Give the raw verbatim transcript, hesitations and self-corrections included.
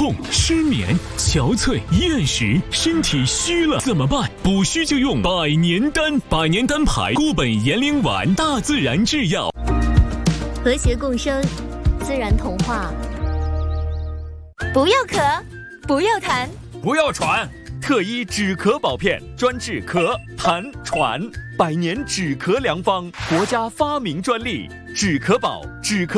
痛、失眠、憔悴、厌食，身体虚了怎么办？补虚就用百年丹，百年丹牌固本延龄丸，大自然制药， 和谐共生，自然童话。不要咳，不要痰， 不要喘。特医止咳宝片，专治咳、痰、喘，百年止咳良方，国家发明专利，止咳宝，止咳。